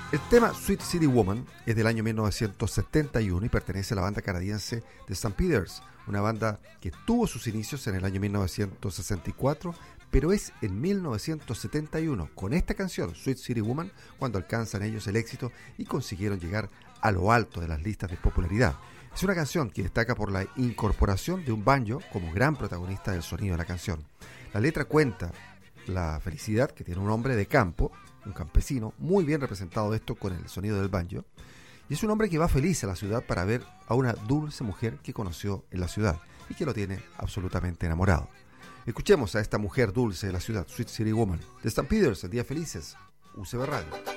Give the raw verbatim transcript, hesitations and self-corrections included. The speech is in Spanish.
El tema Sweet City Woman es del año mil novecientos setenta y uno y pertenece a la banda canadiense The Stampeders, una banda que tuvo sus inicios en el año mil novecientos sesenta y cuatro, pero es en mil novecientos setenta y uno, con esta canción, Sweet City Woman, cuando alcanzan ellos el éxito y consiguieron llegar a lo alto de las listas de popularidad. Es una canción que destaca por la incorporación de un banjo como gran protagonista del sonido de la canción. La letra cuenta la felicidad que tiene un hombre de campo, un campesino, muy bien representado esto con el sonido del banjo, y es un hombre que va feliz a la ciudad para ver a una dulce mujer que conoció en la ciudad y que lo tiene absolutamente enamorado. Escuchemos a esta mujer dulce de la ciudad, Sweet City Woman, de Stampeders, en Días Felices, U C B Radio.